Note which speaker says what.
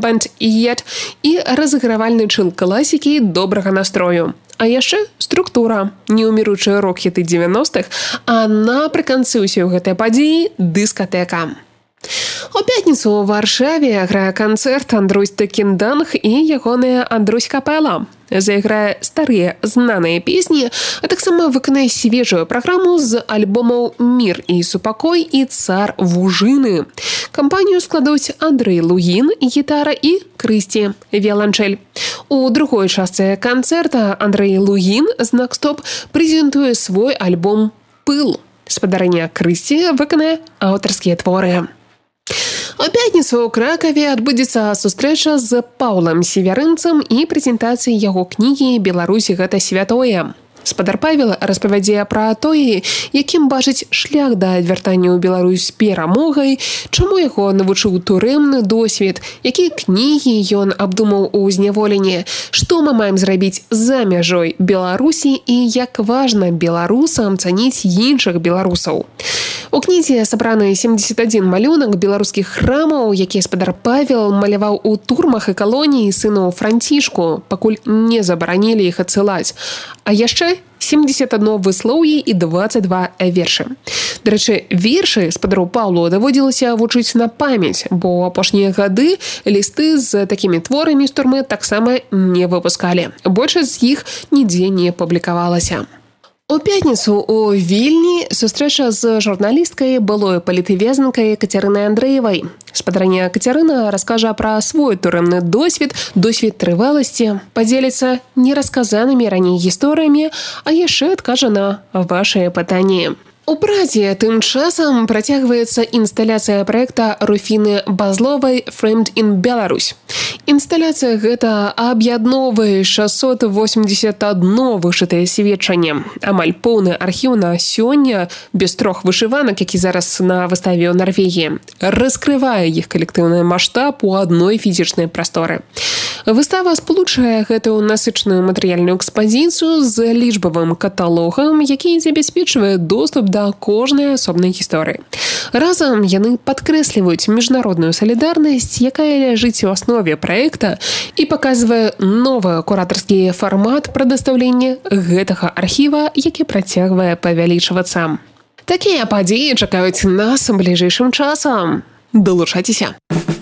Speaker 1: бэнд «Ед» і разыгрывальны чыл класікі добрага настрою. А яшчэ структура, неўміручыя рок-хіты 90-х, а напрыканцы ўсёй гэтай падзеі дыскатэка. У пятніцу ў Варшаве грае канцэрт Андрусь Текінданг і ягоная Андрусь Капэла. Зайграе старыя знаныя песні, а таксама выканае свежую праграму з альбомаў «Мір і супакой» і «Цар Вужыны». Кампанію складуць Андрэй Лугін, гітара, і Крысці, віяланчэль. У другой частцы канцэрта Андрэй Лугін, знак стоп, прэзентуе свой альбом «Пыл». Спадарня Крысці выканае аўтарскія творы. У пятніцу ў Кракаве адбудзецца сустрэча з Паўлам Северынцам і прэзентацыя яго кнігі «Беларусь – гэта святое». Спадар Павел распавядзе пра тое, якім бачыць шлях да вяртання ў Беларусь з перамогай, чаму яго навучыў турэмны досвед, якія кнігі ён абдумаў у зняволенні, што мы маем зрабіць за мяжой Беларусі і як важна беларусам цаніць іншых беларусаў. У кнізе сабраны 71 малюнак беларускіх храмаў, якія спадар Павел маляваў у турмах і калоніі сыну Францішку, пакуль не забаранілі іх адсылаць. А яшчэ 71 выслоўе і 22 вершы. Дарэчы, вершы спадару Паўлу даводзілася вучыць на памяць, бо апошнія гады лісты з такімі творамі з турмы таксама не выпускалі. Большасць з іх нідзе не публікавалася. У пятніцу у Вільні сустрэча з журналісткай, былой палітвязненкай Кацярынай Андрэевай. Спадарня Кацярына раскажа пра свой турэмны досвед трываласці, падзеліцца нерассказанымі раней гісторыямі, а яшчэ адкажа на вашыя пытанні. У Прадзе тым часам працягваецца інсталяцыя праекта Руфіны Базловай «Framed in Belarus». Інсталяцыя гэта аб'ядноўвае 681 вышытае сведчанне. Амаль поўны архіў на сёння, без 3 вышыванак, які зараз на выставе ў Нарвегіі, раскрывае іх калектыўны маштаб у адной фізічнай прасторы. Выстава спалучае гэтую насычаную матэрыяльную экспазіцыю з лічбавым каталогам, які забяспечвае доступ да кожнай асобнай гісторыі. Разам яны падкрэсліваюць міжнародную салідарнасць, якая ляжыць у аснове праекта і паказвае новы куратарскі фармат прадастаўлення гэтага архіва, які працягвае павялічвацца. Такія падзеі чакаюць нас бліжэйшым часам. Далучайцеся!